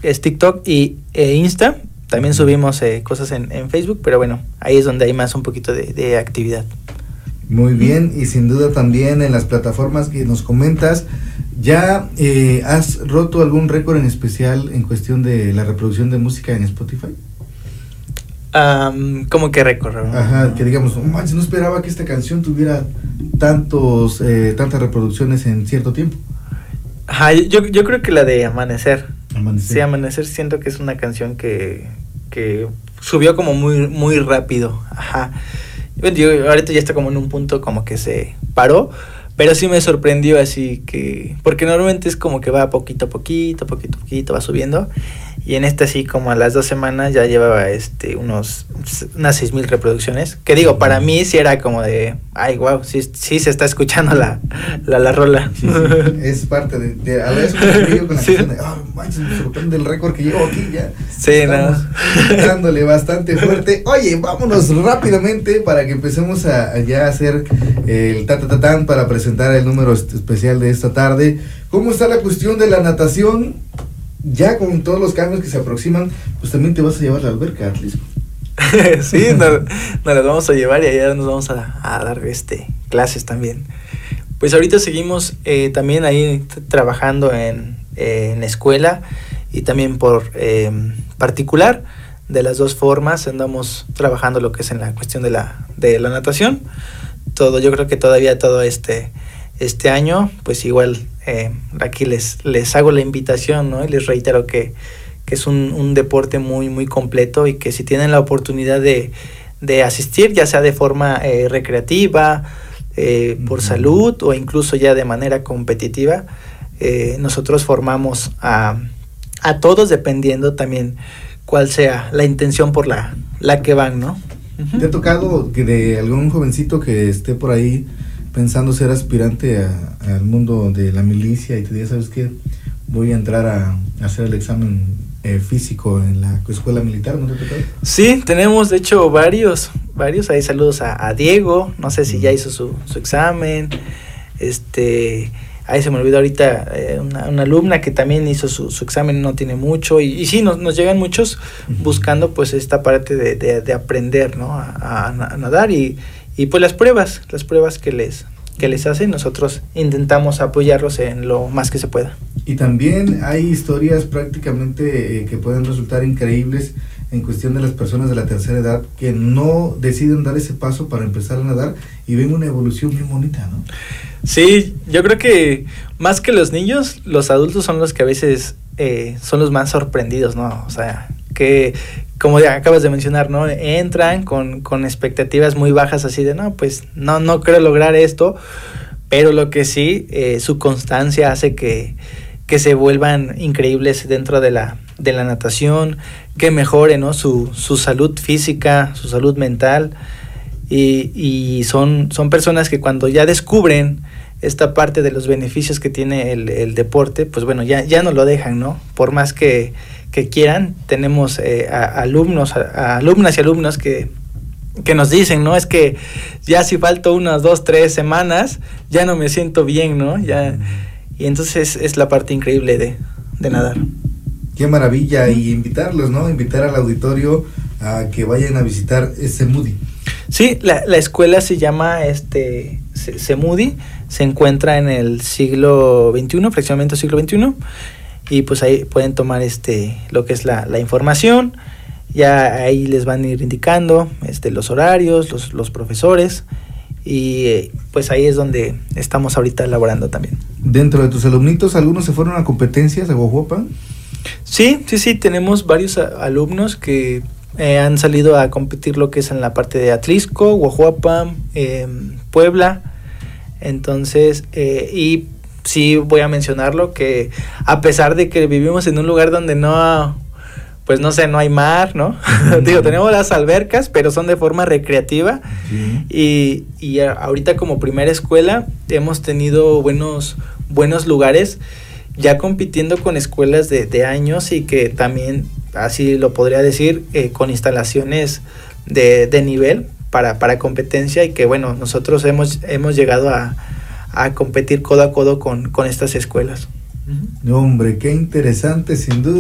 es TikTok e Insta. También subimos cosas en Facebook, pero bueno, ahí es donde hay más un poquito de actividad. Muy bien, y sin duda también en las plataformas que nos comentas, ¿ya has roto algún récord en especial en cuestión de la reproducción de música en Spotify? ¿Cómo que récord? Ajá, que digamos, no esperaba que esta canción tuviera tantas reproducciones en cierto tiempo. Ajá, yo creo que la de Amanecer. Amanecer. Sí, Amanecer siento que es una canción que subió como muy rápido. Ajá. Yo ahorita ya está como en un punto como que se paró, pero sí me sorprendió así que, porque normalmente es como que va poquito a poquito, va subiendo, y en esta así como a las 2 semanas ya llevaba unas 6,000 reproducciones, que digo, para mí sí era como de, ay, wow, sí se está escuchando la rola. Sí, es parte de a veces yo con la canción de, manches, me sorprende el récord que llevo aquí ya. Sí, estamos dándole bastante fuerte. Oye, vámonos rápidamente para que empecemos a ya hacer el ta-ta-ta-tan para presentar el número especial de esta tarde. ¿Cómo está la cuestión de la natación? Ya con todos los cambios que se aproximan, pues también te vas a llevar a la alberca, Atlisco. Sí, nos las vamos a llevar y allá nos vamos a dar clases también. Pues ahorita seguimos también ahí trabajando en escuela y también por particular. De las dos formas andamos trabajando lo que es en la cuestión de la natación. Yo creo que todavía todo este año, pues igual aquí les hago la invitación, ¿no? Y les reitero que es un deporte muy completo y que si tienen la oportunidad de asistir, ya sea de forma recreativa, por salud o incluso ya de manera competitiva, nosotros formamos a todos dependiendo también cuál sea la intención por la que van, ¿no? ¿Te ha tocado que de algún jovencito que esté por ahí pensando ser aspirante al mundo de la milicia y te diga, ¿sabes qué? Voy a entrar a hacer el examen físico en la escuela militar, ¿no te ha tocado? Sí, tenemos de hecho varios, ahí saludos a Diego, no sé si ya hizo su examen, ahí se me olvidó ahorita una alumna que también hizo su examen, no tiene mucho, y sí, nos llegan muchos buscando pues esta parte de aprender, ¿no? A nadar y pues las pruebas que les hacen, nosotros intentamos apoyarlos en lo más que se pueda. Y también hay historias prácticamente que pueden resultar increíbles en cuestión de las personas de la tercera edad que no deciden dar ese paso para empezar a nadar y ven una evolución bien bonita, ¿no? Sí, yo creo que más que los niños, los adultos son los que a veces son los más sorprendidos, ¿no? O sea, que como ya acabas de mencionar, ¿no? Entran con expectativas muy bajas así de, no, pues no creo lograr esto, pero lo que sí, su constancia hace que se vuelvan increíbles dentro de la natación, que mejore, ¿no? Su salud física, su salud mental, y son personas que cuando ya descubren esta parte de los beneficios que tiene el deporte, pues bueno, ya no lo dejan, ¿no? Por más que quieran, tenemos alumnas y alumnos que nos dicen, ¿no? Es que ya si falto unas 2, 3 semanas, ya no me siento bien, ¿no? Y entonces es la parte increíble de nadar. Qué maravilla, y invitarlos, ¿no? Invitar al auditorio a que vayan a visitar CEMUDI. Sí, la escuela se llama CEMUDI, se encuentra en el siglo XXI, fraccionamiento siglo XXI, y pues ahí pueden tomar lo que es la información, ya ahí les van a ir indicando los horarios, los profesores, y pues ahí es donde estamos ahorita elaborando también. Dentro de tus alumnitos, ¿algunos se fueron a competencias a Guajuapan? Sí, tenemos varios alumnos que han salido a competir lo que es en la parte de Atlisco, Guajuapan, Puebla. Entonces, y sí voy a mencionarlo, que a pesar de que vivimos en un lugar donde no hay mar, ¿no? Digo, tenemos las albercas, pero son de forma recreativa. Sí. Y ahorita como primera escuela hemos tenido buenos lugares, ya compitiendo con escuelas de años, y que también, así lo podría decir, con instalaciones de nivel para competencia, y que bueno, nosotros hemos llegado a competir codo a codo con estas escuelas. No, hombre, qué interesante, sin duda.